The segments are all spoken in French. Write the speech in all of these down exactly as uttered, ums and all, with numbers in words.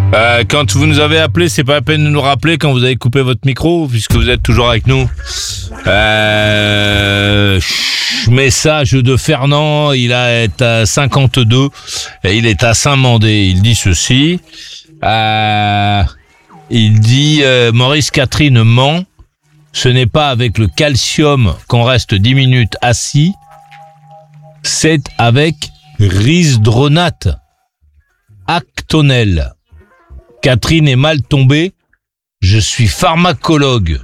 Euh, quand vous nous avez appelé, c'est pas la peine de nous rappeler quand vous avez coupé votre micro, puisque vous êtes toujours avec nous. Euh, message de Fernand, il est à cinquante-deux, et il est à Saint-Mandé. Il dit ceci. Euh, il dit euh, Maurice Catherine ment. Ce n'est pas avec le calcium qu'on reste dix minutes assis. C'est avec risdronate. Actonel. Catherine est mal tombée. Je suis pharmacologue.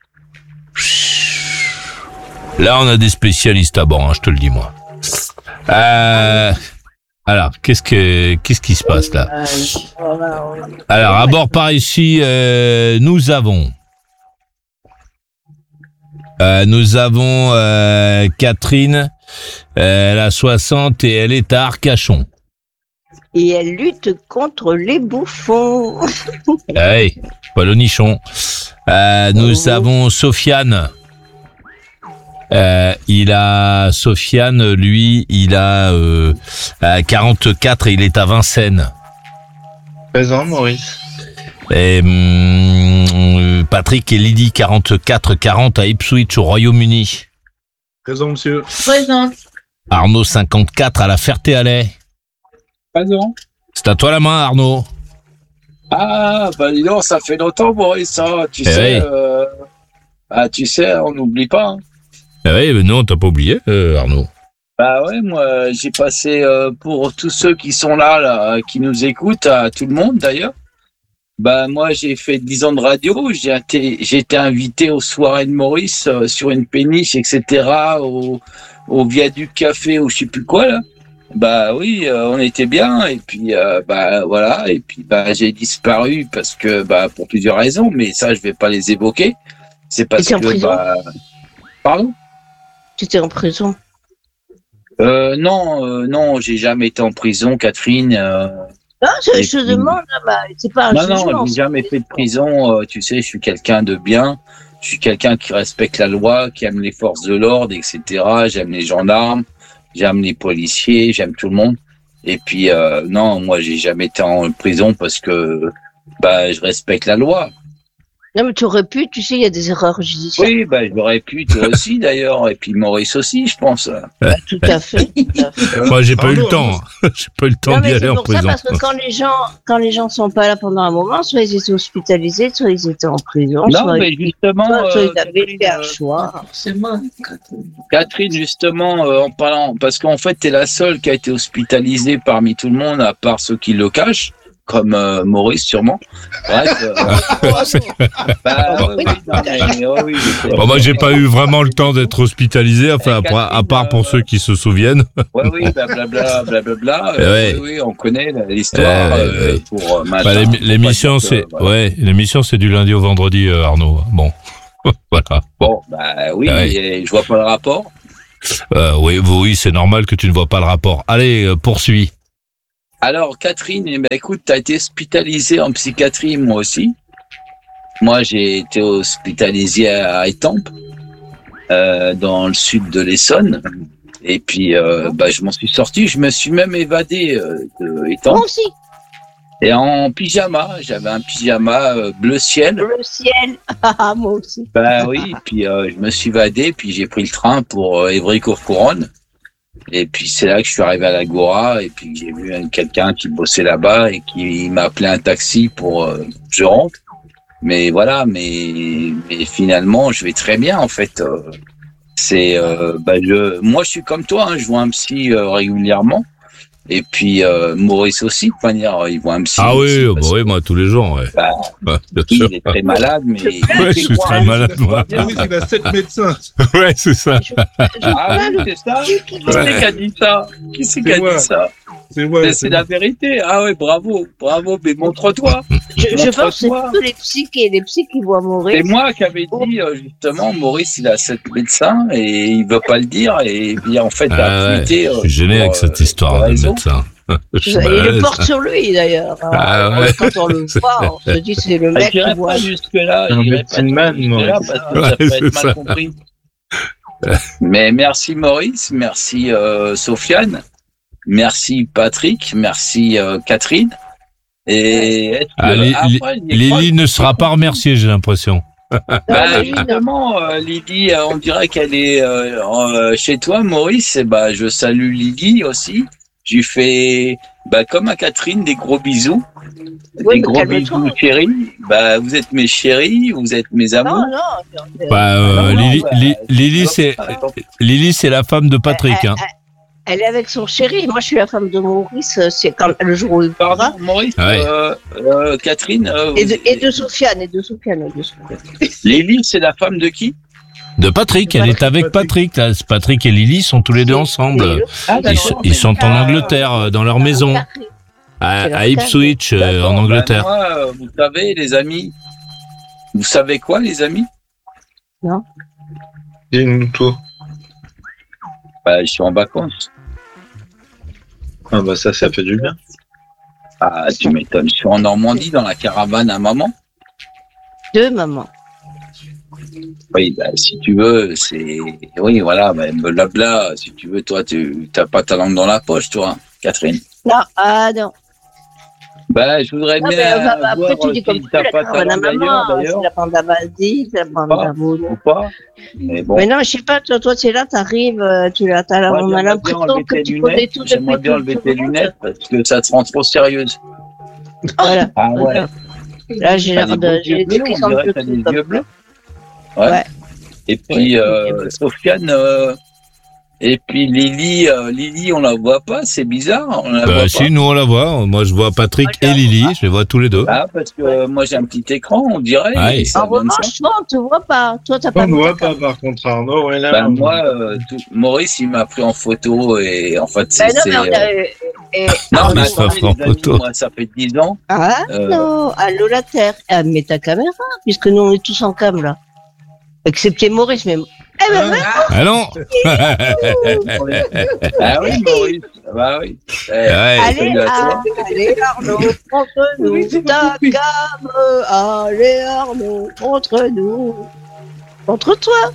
Là, on a des spécialistes à bord, hein, je te le dis, moi. Euh, alors, qu'est-ce que, qu'est-ce qui se passe là? Alors, à bord par ici, euh, nous avons, euh, nous avons euh, Catherine. Euh, elle a soixante et elle est à Arcachon. Et elle lutte contre les bouffons. Hey, pas le nichon. Euh, nous oh. avons Sofiane. Euh, il a Sofiane, lui, il a euh, quarante-quatre et il est à Vincennes. Présent, Maurice. Et, hum, Patrick et Lydie, quarante-quatre quarante à Ipswich au Royaume-Uni. Présent, monsieur. Présent. Arnaud, cinquante-quatre à la Ferté-Alais. Présent. C'est à toi la main, Arnaud. Ah, bah dis donc, ça fait longtemps, Maurice, ça. Tu eh sais, oui. euh, ah, tu sais, on n'oublie pas. Hein. Eh oui, mais non, t'as pas oublié, euh, Arnaud. Bah ouais, moi, j'ai passé euh, pour tous ceux qui sont là, là, qui nous écoutent, à tout le monde d'ailleurs. Bah moi, j'ai fait dix ans de radio. J'ai été, j'ai été invité aux soirées de Maurice euh, sur une péniche, et cetera. Au, au viaduc café ou je sais plus quoi là. Bah oui, euh, on était bien et puis euh, bah voilà et puis bah j'ai disparu parce que bah pour plusieurs raisons, mais ça je vais pas les évoquer. C'est parce que en prison bah pardon. Tu étais en prison? Euh, non, euh, non, j'ai jamais été en prison, Catherine. Euh, non, je, je puis... demande, bah, c'est pas un non, jugement. Non, j'ai jamais fait de prison. Euh, tu sais, je suis quelqu'un de bien. Je suis quelqu'un qui respecte la loi, qui aime les forces de l'ordre, et cetera. J'aime les gendarmes. J'aime les policiers, j'aime tout le monde. Et puis, euh, non, moi, j'ai jamais été en prison parce que bah, je respecte la loi. Non, mais tu aurais pu, tu sais, il y a des erreurs judiciaires. Oui, bah, j'aurais pu, toi aussi, d'ailleurs. Et puis Maurice aussi, je pense. Bah, tout à fait. Tout à fait. Moi, j'ai pas eu le temps. J'ai pas eu le temps d'y aller en prison. C'est pour ça, parce que quand les gens, quand les gens sont pas là pendant un moment, soit ils étaient hospitalisés, soit ils étaient en prison. Non, soit mais ils... justement, soit, soit euh, ils avaient fait un choix. C'est moi, Catherine. Catherine, justement, euh, en parlant, parce qu'en fait, t'es la seule qui a été hospitalisée parmi tout le monde, à part ceux qui le cachent. Comme euh, Maurice, sûrement. Bref. Euh, bah, bon. oui, non, mais, oh, oui, bon, moi, j'ai pas eu vraiment le temps d'être hospitalisé, enfin, à, à part pour euh, ceux qui se souviennent. Oui, oui, blablabla, blablabla. Euh, ouais. Oui, oui, on connaît l'histoire. Euh, euh, ouais. pour euh, bah, l'émission, c'est, voilà. ouais, l'émission, c'est du lundi au vendredi, euh, Arnaud. Bon, voilà. Bon, bah oui, ouais. mais je vois pas le rapport. Euh, oui, oui, c'est normal que tu ne vois pas le rapport. Allez, euh, poursuis. Alors, Catherine, eh ben, écoute, tu as été hospitalisée en psychiatrie, moi aussi. Moi, j'ai été hospitalisé à Étampes, euh, dans le sud de l'Essonne. Et puis, euh, bah, je m'en suis sorti. Je me suis même évadé euh, de Étampes. Moi aussi. Et en pyjama. J'avais un pyjama euh, bleu ciel. Bleu ciel. Moi aussi. Bah oui, et puis euh, je me suis évadé. Puis j'ai pris le train pour euh, Évry-Courcouronnes. Et puis c'est là que je suis arrivé à l'Agora et puis j'ai vu quelqu'un qui bossait là-bas et qui m'a appelé un taxi pour euh, que je rentre. Mais voilà, mais, mais finalement je vais très bien en fait. Euh, c'est euh, bah je, moi je suis comme toi, hein, je vois un psy euh, régulièrement. Et puis euh, Maurice aussi, de manière, il voit un psy. Ah oui, bah oui, moi tous les jours. Ouais. Bah, bah, bien il sûr. Est très malade, mais ouais, je suis très malade moi. Oui, il a sept médecins. Ouais, c'est ça. Ah oui, c'est ça. Qui c'est ouais. qui a dit ça? Qui c'est qui a dit ça? C'est moi. C'est, c'est la vérité. Ah ouais, bravo, bravo. Mais montre-toi. Je, je pense que c'est plutôt les psys qui, les psys qui voient Maurice. C'est moi qui avais dit justement, Maurice, il a sept médecins et il veut pas le dire et puis en fait, ah ouais, tweeté, je suis gêné avec cette histoire de médecin. Il le porte sur lui d'ailleurs. Ah ouais. Quand on le voit, on se dit c'est le mec qui voit jusque là. Un médecin man, là parce que ouais, ça peut être mal ça. Compris. Mais merci Maurice, merci euh, Sofiane. Merci Patrick, merci euh, Catherine. Et est-ce que, Ah, Li- après, Li- j'y crois- Lily ne sera pas remerciée, j'ai l'impression. Bah, justement, euh, Lydie, euh, on dirait qu'elle est euh, euh, chez toi, Maurice. Et bah, je salue Lydie aussi. Je lui fais, bah, comme à Catherine, des gros bisous. Oui, des mais gros calme-toi. bisous, chérie. Bah, vous êtes mes chéris, vous êtes mes amours. Non, non. euh, Bah, euh, non, non, Lily, bah, Li- tu Lily, vois, c'est attends. Lily, c'est la femme de Patrick. elle, Hein. elle- elle est avec son chéri. Moi, je suis la femme de Maurice. euh, C'est quand le jour où il Pardon, parlera. Maurice, Ouais. euh, euh, Catherine. euh, Et de, vous- et de Sofiane, et de Sofiane, et de Sofiane. Lily, c'est la femme de qui? De Patrick, elle est avec Patrick. Là. Patrick et Lily sont tous les deux ensemble. Ah, Ils, sont- ils sont en Angleterre, euh, dans leur maison, à, à Ipswich, euh, D'accord, en Angleterre. ben moi, euh, vous savez, les amis, vous savez quoi, les amis? Dis-nous tout. Bah, je suis en vacances. Ah bah ça, ça fait du bien. Ah, tu m'étonnes. Je suis en Normandie, dans la caravane à maman. Deux mamans. Oui, bah, si tu veux, c'est... Oui, voilà, bah, blabla, si tu veux, toi, tu n'as pas ta langue dans la poche, toi, Catherine. Non, ah non. Bah, je voudrais Ah, bien mais, bah, bah, après, voir tu dis si comme tu t'as veux, la pas ta caravane à langue maman. ailleurs, C'est d'ailleurs, la bande à Baldi, c'est la bande Pas. à Boulot. ou pas. Mais bon. Mais non, je sais pas, toi, toi, tu es là, t'arrives, euh, tu as, t'as la- Moi, on a j'aimerais bien l'impression enlever que tes tu connais lunettes. tout J'aimerais depuis bien tout- enlever tout tes le monde. lunettes parce que ça te rend trop sérieuse. Voilà. Ah ouais. Là, j'ai T'as l'air des de, beaux j'ai yeux des bleus, qui on sentent dirait le que t'as truc des comme yeux ça. bleus. Ouais. Ouais. Et puis, Ouais, euh, des yeux bleus. Sofiane, euh, et puis Lily, euh, Lily, on la voit pas, c'est bizarre, on la Bah, voit si, pas. nous on la voit. Moi, je vois Patrick Ah, et Lily. Je les vois tous les deux. Ah, parce que euh, moi j'ai un petit écran, on dirait. Ah, et et- ça En donne ça. revanche, toi, on te voit pas. Toi, t'as On pas ne de voit caméra. pas par contre Arnaud, ouais, là. Ben, on- moi, euh, tout- Maurice, il m'a pris en photo et en fait, c'est. Ben non, c'est, mais on euh, a, euh, et- Non, Ah, mais mais ça attendez, prend les amis, photo. moi, ça fait dix ans. Ah Euh, non, allô la Terre. Ah, mets ta caméra, puisque nous, on est tous en cam, là. Excepté Maurice, mais... Eh ben, ouais. Ah non. Ah oui, Maurice. Bah oui. Eh, Ouais. Allez, salut à toi. ah, allez, Arnaud, contre nous, ta cam. Allez, Arnaud, contre nous. Contre toi.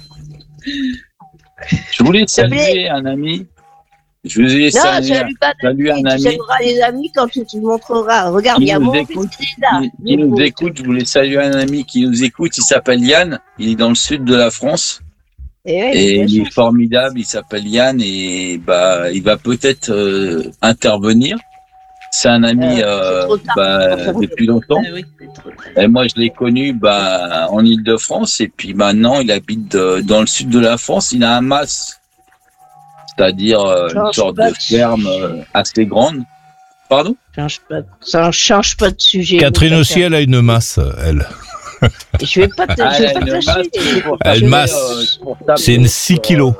Je voulais S'il te plaît. saluer un ami. Je voulais Non, saluer, salut pas saluer un tu ami salueras les amis quand tu te montreras. Regarde, Qui il y a nous mon écoute, fils qui est là. qui, qui nous écoute. Je voulais saluer un ami qui nous écoute. Il s'appelle Yann. Il est dans le sud de la France. Et, ouais, Et bien il sûr. est formidable, il s'appelle Yann et bah il va peut-être euh, intervenir. C'est un ami Euh, euh, c'est trop tard. bah, Enfin, depuis longtemps. Ah oui, c'est trop tard. Et moi je l'ai connu bah, en Île-de-France et puis maintenant il habite euh, dans le sud de la France. Il a un mas, c'est-à-dire euh, une Change sorte pas de de- ferme euh, assez grande. Pardon? Change pas, ça ne change pas de sujet. Catherine mon aussi, papa. elle a une masse, elle. Je vais pas te, Ah, je vais elle a pas te une lâcher. masse Je- pour Elle je- taper, masse. euh, pour taper, C'est une six euh, kilos.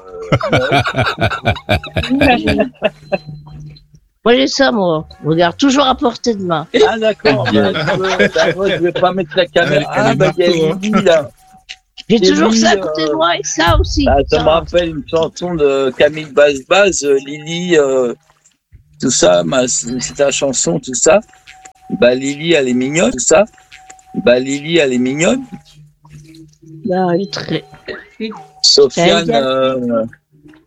Moi, j'ai ça, moi. Regarde, toujours à portée de main. Ah d'accord, bah, tu veux- bah, moi, je vais pas mettre la caméra. Elle- elle Ah est bah il y a marteau, hein. Lydie, là. J'ai Et toujours lui, ça à côté de euh, moi et ça aussi. Ah, ça Ça. me rappelle une chanson de Camille Basse-Basse, euh, Lily, euh, tout ça, ma- c'est ta chanson, tout ça. Bah Lily, elle est mignonne, tout ça. Bah Lily, elle est mignonne. Non, elle est très... Sofiane, Elle est bien. euh,